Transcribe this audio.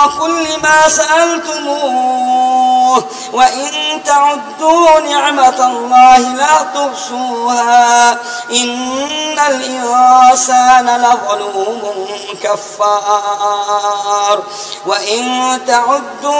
كل ما سألتموه وإن تعدوا نعمة الله لا تحصوها إن الإنسان لظلوم كفار وإن تعدوا